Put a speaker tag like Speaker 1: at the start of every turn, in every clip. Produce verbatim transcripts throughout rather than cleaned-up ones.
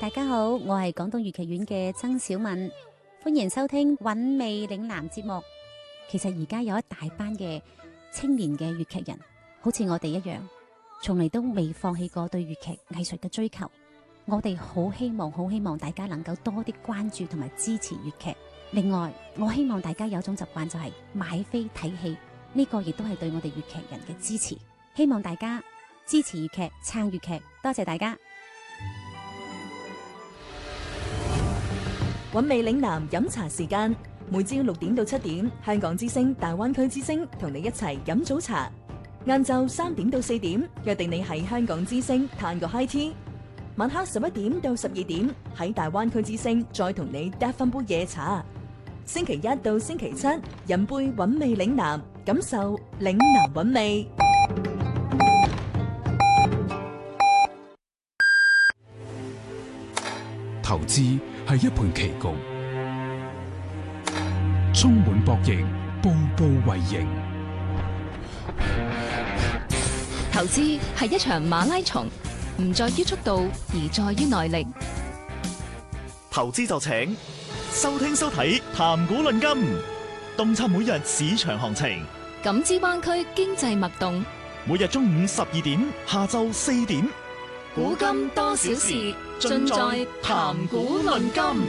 Speaker 1: 大家好，我係廣東粵劇院嘅曾小敏，歡迎收聽韻味嶺南節目。其實而家有一大班嘅青年嘅粵劇人，好似我哋一樣，從嚟都未放棄過對粵劇藝術嘅追求。我哋好希望，好希望大家能夠多啲關注同埋支持粵劇。另外，我希望大家有一種習慣，就係買飛睇戲，呢個亦都係對我哋粵劇人嘅支持。希望大家支持粵劇，撐粵劇，多謝大家。
Speaker 2: 韻味嶺南飲茶時間，每朝六點到七點，香港之聲、大灣區之聲同你一齊飲早茶。晏晝三點到四點，約定你喺香港之聲嘆個 high tea。晚黑十一點到十二點，喺大灣區之聲再同你嗒翻杯夜茶。星期一到星期七，飲杯韻味嶺南，感受嶺南韻味。
Speaker 3: 投資係一盤棋局，充滿博弈，步步為營。
Speaker 4: 投資係一場馬拉松，唔在於速度，而在於耐力。
Speaker 5: 投資就請收聽收睇談股論金，洞察每日市場行情，
Speaker 4: 感知灣區經濟脈動。
Speaker 5: 每日中午十二點，下晝四點，
Speaker 4: 古今多少事，盡在談股論金。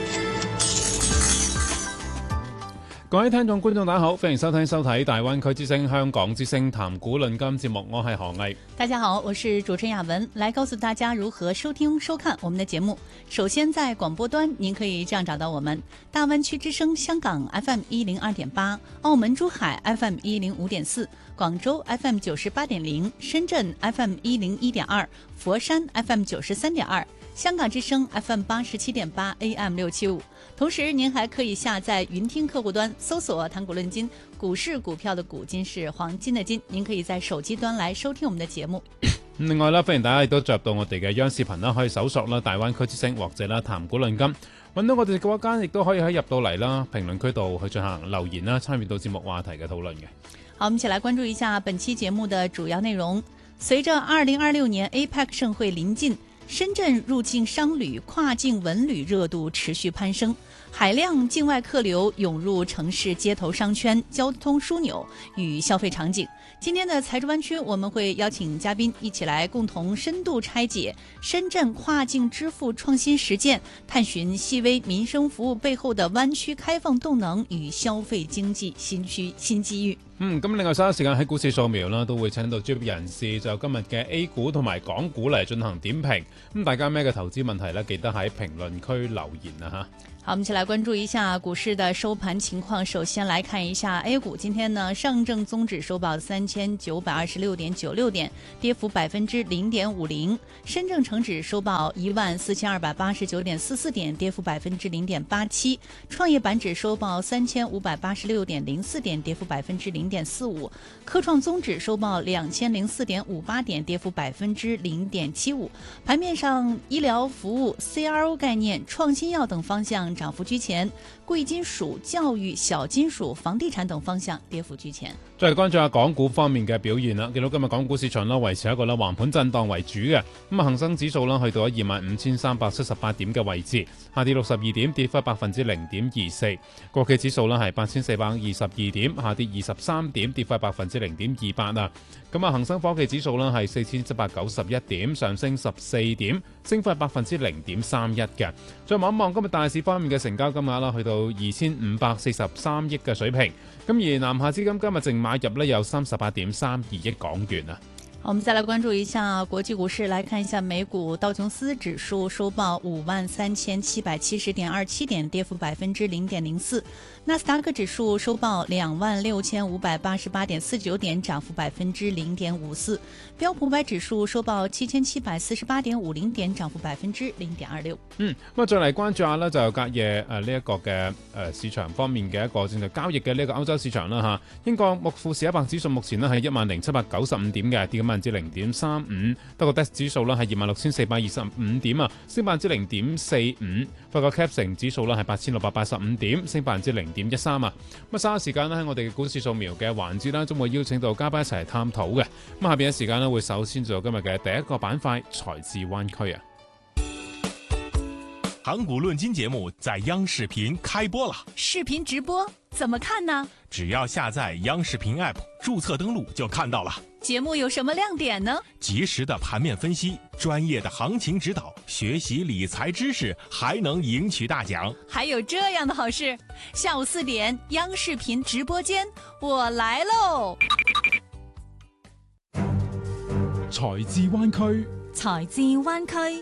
Speaker 6: 各位聽眾觀眾大家好，歡迎收聽收睇大灣區之聲香港之聲談股論金節目，我係何毅。
Speaker 7: 大家好，我是主持人雅文，來告訴大家如何收聽收看我們的節目。首先在廣播端您可以這樣找到我們：大灣區之聲香港 F M 一零二點八，澳門珠海 F M 一零五點四，廣州 F M 九十八點零，深圳 F M 一零一點二，佛山 F M 九十三點二，香港之聲 F M 八十七點八 A M 六七五。同時您還可以下載雲聽客戶端，搜索談股論金，股市股票的股，金是黃金的金，您可以在手機端來收聽我們的節目。
Speaker 6: 另外啦，歡迎大家亦都着到我哋嘅央視頻啦，可以搜索啦大灣區之聲或者啦談股論金，揾到我哋嗰間，亦都可以喺入到嚟啦評論區度去進行留言啦，參與到節目話題嘅討論嘅。
Speaker 7: 好，我們一起來關注一下本期節目的主要內容。隨着二零二六年 A P E C 盛會臨近，深圳入境商旅、跨境文旅熱度持續攀升，海量境外客流湧入城市街頭商圈、交通樞紐與消費場景。今天的財珠灣區，我們會邀請嘉賓一起來共同深度拆解深圳跨境支付創新實踐，探尋細微民生服務背後的灣區開放動能與消費經濟新區新機遇。
Speaker 6: 嗯，咁另外稍後時間喺股市掃描啦，都會請到專業人士就今日嘅 A 股同埋港股嚟進行點評。咁大家咩嘅投資問題呢？記得喺評論區留言啊吓。
Speaker 7: 好，我們一起來關注一下股市的收盤情況。首先來看一下 A 股，今天呢，上證綜指收報三千九百二十六點九六點，跌幅百分之零點五零；深證成指收報一萬四千二百八十九點四四點，跌幅百分之零點八七；創業板指收報三千五百八十六點零四點，跌幅百分之零點四五；科創綜指收報兩千零四點五八點，跌幅百分之零點七五。盤面上，醫療服務、C R O 概念、創新藥等方向漲幅居前，貴金屬、教育、小金屬、房地產等方向跌幅居前。
Speaker 6: 再嚟關注下港股方面嘅表現啦，見到今日港股市場啦維持一個啦橫盤震盪為主嘅，咁啊恒生指數啦去到咗二萬五千三百七十八點嘅位置，下跌六十二點，跌幅百分之零點二四。國企指數啦係八千四百二十二點，下跌二十三點，跌幅百分之零點二八啊。咁啊恒生科技指數啦係四千七百九十一點，上升十四點，升幅係百分之零點三一嘅。再望一望今日大市方面嘅成交金額啦，去到二千五百四十三億嘅水平。咁而南下資金今日淨買入呢有三十八點三二億港元啊。
Speaker 7: 我們再來關注一下國際股市，來看一下美股道瓊斯指數收報五萬三千七百七十點二七點，跌幅百分之零點零四；納斯達克指數收報兩萬六千五百八十八點四九點，漲幅百分之零點五四；標普五百指數收報七千七百四十八點五零點，漲幅百分之零點二六。
Speaker 6: 嗯，咁啊再嚟關注下呢，就隔夜誒呢一個嘅誒、呃、市場方面嘅一個正在交易嘅呢個歐洲市場啦嚇。英國穆富時一百指數目前呢係一萬零七百九十五點嘅，跌百分之零點三五。德國 D A X 指數呢係二萬六千四百二十五點啊，升百分之零點四五。法國 C A C 指數呢係八千六百八十五點，升百分之零點一三啊。咁啊稍後時間呢喺我哋嘅股市掃描嘅環節啦，將會邀請到嘉賓一齊嚟探討嘅。咁下邊嘅時間呢會首先做今日嘅第一個板塊財智灣區啊。
Speaker 8: 盘古论金节目在央视频开播了，
Speaker 7: 视频直播怎么看呢？
Speaker 8: 只要下载央视频 App， 注册登录就看到了。
Speaker 7: 节目有什么亮点呢？
Speaker 8: 及时的盘面分析，专业的行情指导，学习理财知识，还能赢取大奖。
Speaker 7: 还有这样的好事，下午四点央视频直播间，我来喽！
Speaker 3: 財智灣區，
Speaker 2: 財智灣區。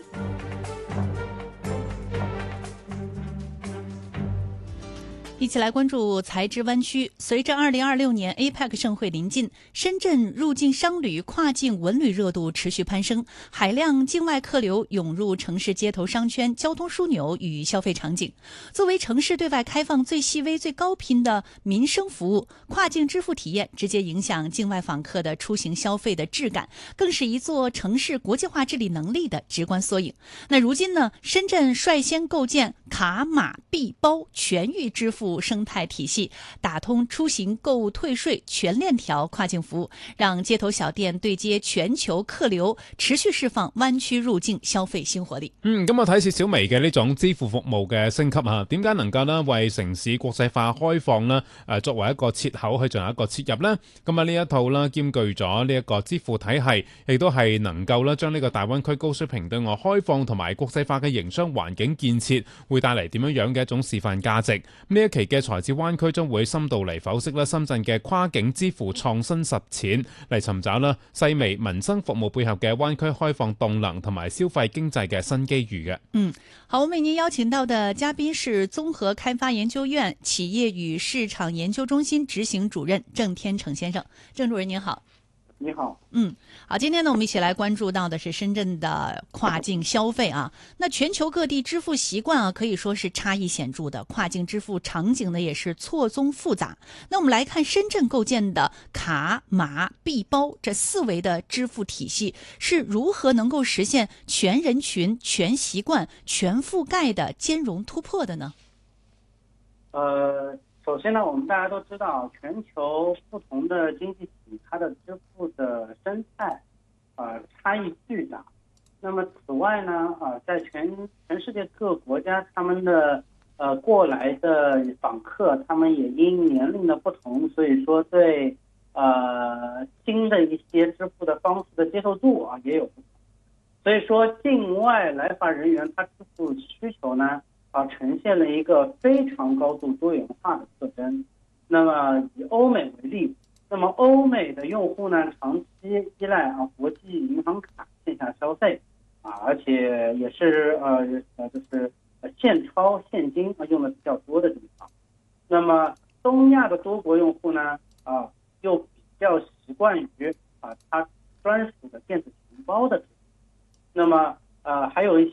Speaker 7: 一起来关注财智湾区。随着二零二六年 A P E C 盛会临近，深圳入境商旅、跨境文旅热度持续攀升，海量境外客流涌入城市街头商圈、交通枢纽与消费场景。作为城市对外开放最细微、最高频的民生服务，跨境支付体验直接影响境外访客的出行消费的质感，更是一座城市国际化治理能力的直观缩影。那如今呢，深圳率先构建卡码币包全域支付生态体系，打通出行、购物、退税全链条跨境服务，让街头小店對接全球客流，持續釋放灣區入境消費新活力。
Speaker 6: 嗯，咁我睇似小微嘅呢種支付服務嘅升級啊，點解能夠呢為城市國際化開放呢？誒，作為一個切口去進行一個切入呢？咁啊呢一套啦，兼具咗呢一個支付體系，亦都係能夠啦將呢個大灣區高水平對外開放同埋國際化嘅營商環境建設，會帶嚟點樣樣嘅一種示範價值。呢一期嘅財智灣區將會深度嚟剖析啦深圳嘅跨境支付創新實踐，嚟尋找啦細微民生服務背後嘅灣區開放動能同埋消費經濟嘅新機遇嘅。
Speaker 7: 嗯，好，我們為您邀請到的嘉賓是綜合開發研究院企業與市場研究中心執行主任鄭天成先生。鄭主任您好。
Speaker 9: 你好，
Speaker 7: 嗯，好，今天呢，我們一起來關注到的是深圳的跨境消費啊。那全球各地支付習慣啊，可以說是差異顯著的，跨境支付場景呢也是錯綜複雜。那我們來看深圳構建的卡碼幣包這四維的支付體系是如何能夠實現全人群、全習慣、全覆蓋的兼容突破的呢？
Speaker 9: 呃。首先呢，我们大家都知道，全球不同的经济体，它的支付的生态，呃，差异巨大。那么此外呢，啊、呃，在全全世界各个国家，他们的呃过来的访客，他们也因年龄的不同，所以说对呃新的一些支付的方式的接受度啊也有不同。所以说，境外来华人员他支付需求呢。啊，呈现了一个非常高度多元化的特征。那么以欧美为例，那么欧美的用户呢，长期依赖啊国际银行卡线下消费啊，而且也是呃呃就是现钞现金啊用的比较多的地方。那么东亚的多国用户呢，啊又比较习惯于啊它专属的电子钱包的支付。那么呃还有一些。